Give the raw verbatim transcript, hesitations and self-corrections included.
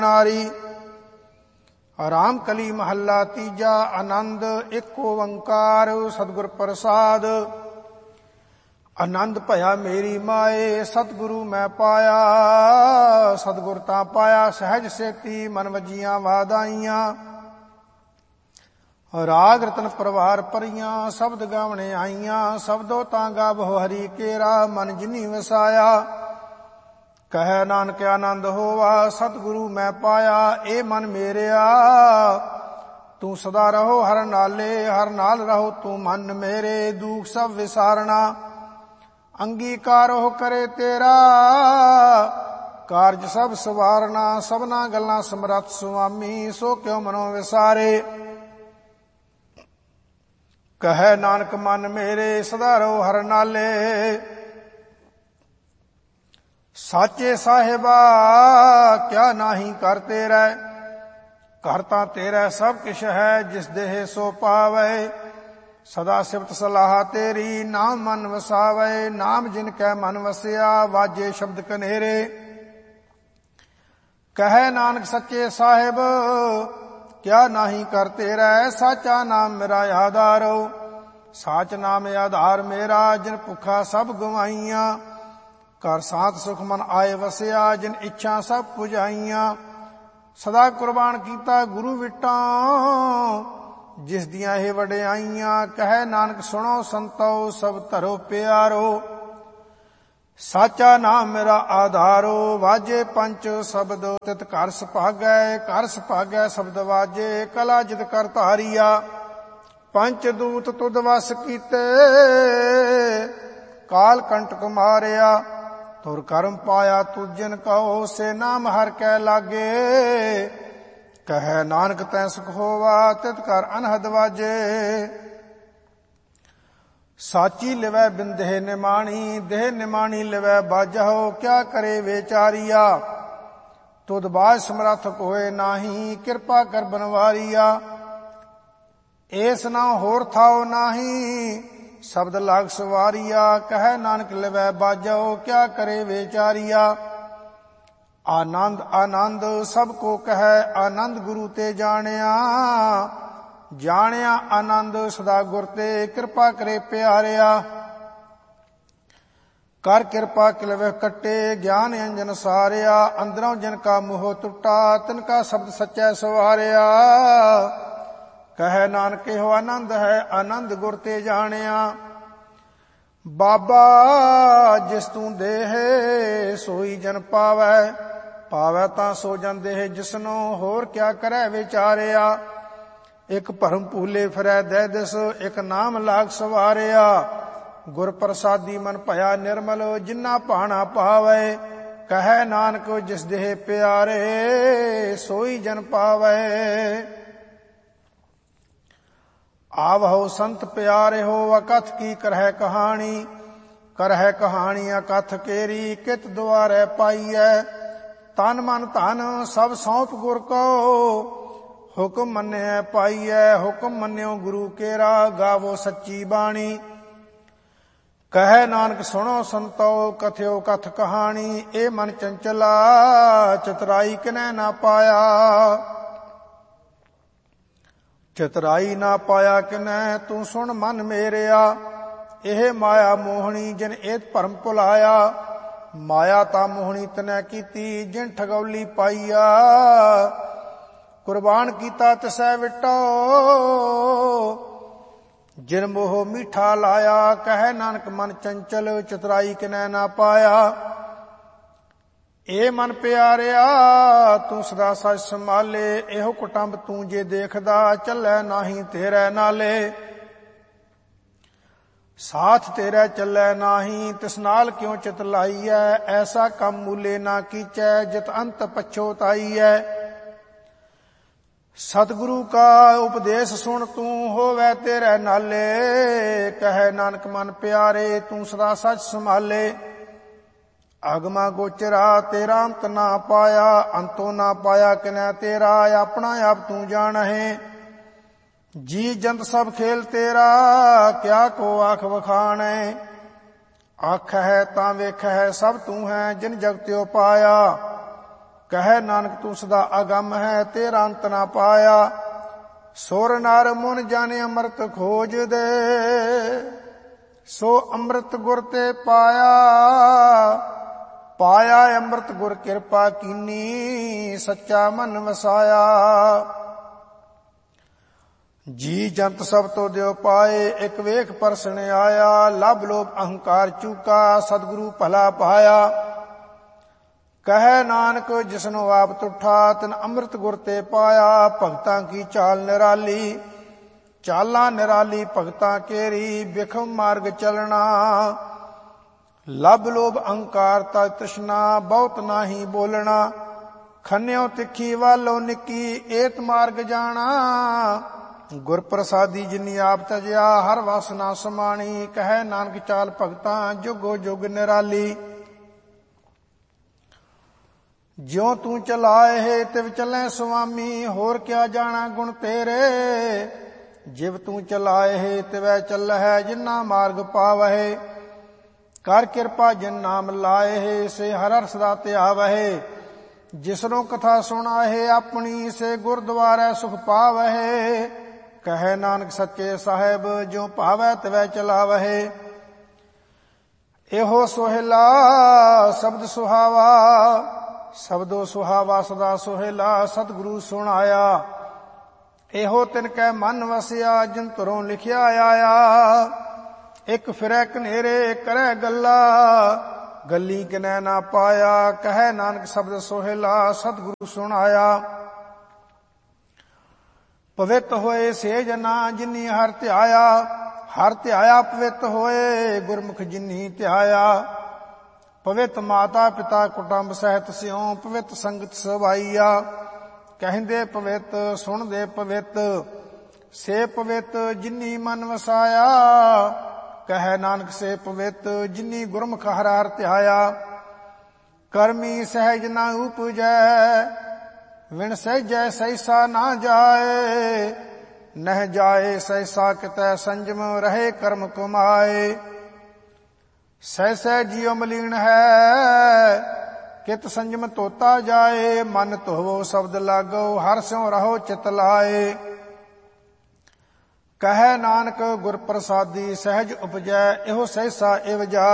नारी। राम कली महला तीजा। आनंद एक ओंकार सतगुर प्रसाद। आनंद भया मेरी माए सतगुरु मैं पाया। सतगुर तां पाया सहज सेती मन वजियां वादाइयां। राग रतन परवार परियां शब्द गावणे आईयां। शब्दों तां गावो हरि केरा मन जिनी वसाया। कहे नानक आनंद होवा सतगुरु मैं पाया। ए मन मेरेया तू सदा रहो हर नाले। हर नाल रहो तू मन मेरे। दुख सब विसारना अंगीकार हो करे तेरा। कारज सब सवारना सबना गल्लां समरथ सुआमी। सो क्यों मनो विसारे। कहे नानक मन मेरे सदा रहो हर नाले। साचे साहिबा क्या नाही कर तेरा। कर तां तेरा सब किश है जिस देह सो पावे। सदा सिफत सलाह तेरी नाम मन वसावे। नाम जिनकै मन वसिया वाजे शब्द कनेरे। कहे नानक सच्चे साहिब क्या नाही कर तेरा। साचा नाम मेरा आधारो। साच नाम आधार मेरा जिन भुखा सब गवाइयां। कर सात सुख मन आए वसिया जिन इच्छा सब पुजाइयां। सदा कुर्बान कीता गुरु विटां जिस दियां हे वडियाइयां। कहे नानक सुनो संतो सब धरो प्यारो। साचा नाम मेरा आधारो। वाजे पंच शब्द तित घर सुभागै। घर सुभागै शब्द वाजे कला जित कर धारिया। पंच दूत तुद वस कीते काल कंटक मारिया। तुर करम पाया तुझन कहो से नाम हर कै लागे। कहे नानक तै सुख होवा तित कर अनहद वाजे। साची लिवै बिन देह निमाणी देह निमाणी लिवै बाजहो। क्या करे बेचारिया तुद बाज समरथ कोय नाही। किरपा कर बनवारिया एस ना होर थाओ नाही। शब्द लाग सवारिया कहे नानक लिवै बाजो। क्या करे बेचारिया आनंद आनंद सबको कहे। आनंद गुरु ते जानिया जानिया आनंद सदा गुर ते। कृपा करे प्यारिया कर कृपा किलवे कट्टे। ज्ञान अंजन सारिया अंदरों जिनका मोह टुटा तिनका शब्द सच्चै सवारिया। कहे नानक हो आनंद है आनंद गुर ते जानिया। बाबा जिस तू देह सोई जन पावै। पावै तां सो जन देह जिसनो होर क्या करे विचारिया। एक भरम भूले फिरै दे दिस एक नाम लाग सवारिया। गुर प्रसादी मन भया निर्मल जिन्ना भाना पावै। कहे नानक जिस देह प्यारे सोई जन पावै। आवहो संत प्यारे हो अकथ की करह कहानी। करह कहानी अकथ केरी कित द्वारे पाईऐ। तन मन धन सब सौंप गुर को हुक्म मन्ने पाईऐ। हुक्म मन्यो गुरु केरा गावो सच्ची बाणी। कहे नानक सुनो संतो कथ्यो कथ कहानी। ए मन चंचला चतुराई किनै ना पाया। चतुराई ना पाया किनै तू सुन मन मेरिया। एह माया मोहनी जिन एत भरम भुलाया। माया ता मोहनी तनै कीती जिन ठगौली पाईया। कुर्बान कीता तिसै विटो जिन मोह मीठा लाया। कहे नानक मन चंचल चतुराई किनै ना पाया। ए मन प्यारिया तू सदा सच संभाले। एहो कुटुंब तू जे देखदा चलै नाही तेरे नाले। साथ तेरे चलै नाही तिस नाल क्यों चित लाईऐ। ऐसा कम मूले ना कीचै जित अंत पछोताईऐ। सतगुरु का उपदेश सुन तू होवै तेरे नाले। कहे नानक मन प्यारे तू सदा सच संभाले। अगमा गोचरा तेरा अंत ना पाया। अंतो ना पाया किनै तेरा अपना आप तू जान है। जी जंत सब खेल तेरा क्या को आख वखान है। आख है तां वेख है सब तू है जिन जगत्यो पाया। ਕਹੈ ਨਾਨਕ ਤੂੰ ਸਦਾ ਅਗੰਮ ਹੈ, ਤੇਰਾ ਅੰਤ ਨਾ ਪਾਇਆ। ਸੁਰ ਨਰ ਮੁਨ ਜਾਣੇ ਅੰਮ੍ਰਿਤ ਖੋਜ ਦੇ, ਸੋ ਅੰਮ੍ਰਿਤ ਗੁਰ ਤੇ ਪਾਇਆ। ਪਾਇਆ ਅੰਮ੍ਰਿਤ ਗੁਰ ਕਿਰਪਾ ਕੀਨੀ, ਸੱਚਾ ਮਨ ਵਸਾਇਆ। ਜੀ ਜੰਤ ਸਭ ਤੋਂ ਦਿਓ ਪਾਏ, ਇੱਕ ਵੇਖ ਪਰਸਣ ਆਇਆ। ਲਭ ਲੋਭ ਅਹੰਕਾਰ ਚੂਕਾ, ਸਤਿਗੁਰੂ ਭਲਾ ਪਾਇਆ। ਕਹੈ ਨਾਨਕ ਜਿਸਨੂੰ ਆਪ ਤੁਠਾ, ਤਿਨ ਅੰਮ੍ਰਿਤ ਗੁਰ ਤੇ ਪਾਇਆ। ਭਗਤਾਂ ਕੀ ਚਾਲ ਨਿਰਾਲੀ, ਚਾਲਾਂ ਨਿਰਾਲੀ ਭਗਤਾਂ ਕੇਰੀ। ਬਿਖਮ ਮਾਰਗ ਚਲਣਾ, ਲਭ ਲੋਭ ਅਹੰਕਾਰ ਤਾ ਤ੍ਰਿਸ਼ਨਾ। ਬਹੁਤ ਨਾਹੀ ਬੋਲਣਾ, ਖੰਨਿਓ ਤਿੱਖੀ ਵਾਲੋ ਨਿੱਕੀ। ਏਤ ਮਾਰਗ ਜਾਣਾ, ਗੁਰ ਪ੍ਰਸਾਦੀ ਜਿਨੀ ਆਪ ਤਜਿਆ। ਹਰ ਵਾਸਨਾ ਸਮਾਣੀ, ਕਹੈ ਨਾਨਕ ਚਾਲ ਭਗਤਾਂ ਜੁਗੋ ਜੁਗ ਨਿਰਾਲੀ। ਜਿਉ ਤੂੰ ਚਲਾਏ ਤਿਵ ਚੱਲੈ ਸੁਆਮੀ, ਹੋਰ ਕਿਆ ਜਾਣਾ ਗੁਣ ਤੇਰੇ। ਜਿਵ ਤੂੰ ਚਲਾਏ ਤਿਵੈ ਚੱਲਹਿ, ਜਿਨਾ ਮਾਰਗ ਪਾਵਹਿ। ਕਰ ਕਿਰਪਾ ਜਿਨ ਨਾਮ ਲਾਏ, ਸੇ ਹਰ ਹਰ ਸਦਾ ਧਿਆਵਹਿ। ਜਿਸਨੂੰ ਕਥਾ ਸੁਣਾਏ ਆਪਣੀ, ਸੇ ਗੁਰਦੁਆਰੈ ਸੁਖ ਪਾਵਹਿ। ਕਹੈ ਨਾਨਕ ਸੱਚੇ ਸਾਹਿਬ, ਜਿਉ ਭਾਵੈ ਤਿਵੈ ਚਲਾਵਹਿ। ਇਹੋ ਸੋਹਿਲਾ ਸ਼ਬਦ ਸੁਹਾਵਾ, ਸ਼ਬਦੋ ਸੁਹਾਵਾ ਸਦਾ ਸੋਹਿਲਾ। ਸਤਿਗੁਰੂ ਸੁਣਾਇਆ, ਇਹੋ ਤਿਨ ਕੈ ਮਨ ਵਸਿਆ। ਜਿਨ ਧੁਰੋਂ ਲਿਖਿਆ ਆਇਆ, ਇੱਕ ਫਿਰੈ ਕਨੇਰੇ ਕਰੈ ਗੱਲਾ। ਗੱਲੀ ਕਿਨੈ ਨਾ ਪਾਇਆ, ਕਹੈ ਨਾਨਕ ਸ਼ਬਦ ਸੋਹਿਲਾ। ਸਤਿਗੁਰੂ ਸੁਣਾਇਆ, ਪਵਿੱਤ ਹੋਏ ਸੇ ਜਨਾ, ਜਿਨੀ ਹਰ ਧਿਆਇਆ। ਹਰ ਧਿਆਇਆ ਪਵਿੱਤ ਹੋਏ, ਗੁਰਮੁਖ ਜਿਨੀ ਧਿਆਇਆ। ਪਵਿੱਤ ਮਾਤਾ ਪਿਤਾ ਕੁਟੰਬ ਸਹਿਤ ਸਿਉ, ਪਵਿੱਤ ਸੰਗਤ ਸਵਾਈਆ। ਕਹਿੰਦੇ ਪਵਿੱਤ ਸੁਣਦੇ ਪਵਿੱਤ, ਸੇ ਪਵਿੱਤ ਜਿਨੀ ਮਨ ਵਸਾਇਆ। ਕਹੈ ਨਾਨਕ ਸੇ ਪਵਿੱਤ, ਜਿਨੀ ਗੁਰਮੁਖ ਹਰ ਹਰ ਧਿਆਇਆ। ਕਰਮੀ ਸਹਿਜ ਨਾ ਉਪਜੈ, ਵਿਣ ਸਹਿਜੈ ਸਹਿਸਾ ਨਾ ਜਾਏ। ਨਹਿ ਜਾਏ ਸਹਿਸਾ ਕਿਤੈ ਸੰਜਮ, ਰਹੇ ਕਰਮ ਕਮਾਏ। ਸਹਿ ਸਹਿ ਜੀਉ ਮਲੀਨ ਹੈ, ਕਿਤ ਸੰਜਮ ਤੋਤਾ ਜਾਏ। ਮਨ ਧੋਵੋ ਸ਼ਬਦ ਲਾਗੋ, ਹਰ ਸਿਉ ਰਹੋ ਚਿਤ ਲਾਏ। ਕਹੈ ਨਾਨਕ ਗੁਰ ਪ੍ਰਸਾਦੀ, ਸਹਿਜ ਉਪਜੈ ਇਹੋ ਸਹਿਸਾ ਇਵ ਜਾ।